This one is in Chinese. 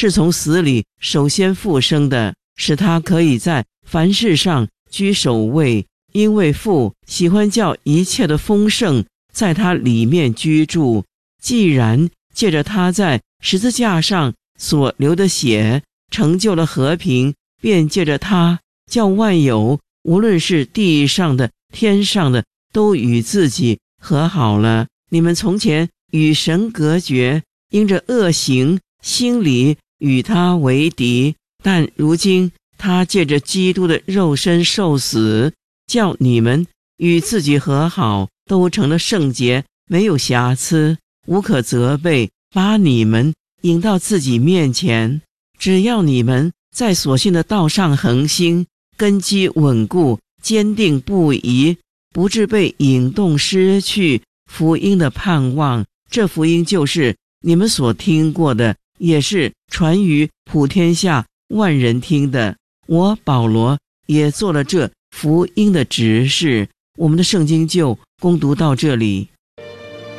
是从死里首先复生的，使他可以在凡事上居首位。因为父喜欢叫一切的丰盛在他里面居住，既然借着他在十字架上所流的血成就了和平，便借着他叫万有，无论是地上的天上的，都与自己和好了。你们从前与神隔绝，因着恶行，心里与他为敌，但如今他借着基督的肉身受死，叫你们与自己和好，都成了圣洁，没有瑕疵，无可责备，把你们引到自己面前。只要你们在所信的道上恒心，根基稳固，坚定不移，不致被引动失去福音的盼望。这福音就是你们所听过的，也是传于普天下万人听的。我保罗也做了这福音的执事。我们的圣经就攻读到这里。